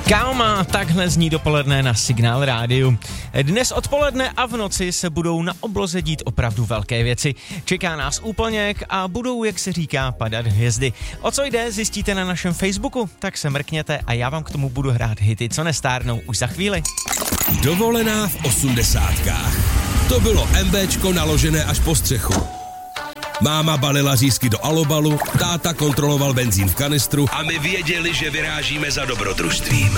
Káma, takhle zní dopoledne na Signál rádiu. Dnes odpoledne a v noci se budou na obloze dít opravdu velké věci. Čeká nás úplněk a budou, jak se říká, padat hvězdy. O co jde, zjistíte na našem Facebooku, tak se mrkněte a já vám k tomu budu hrát hity, co nestárnou už za chvíli. Dovolená v 80kách. To bylo MBčko naložené až po střechu. Máma balila řízky do alobalu, táta kontroloval benzín v kanistru a my věděli, že vyrážíme za dobrodružstvím.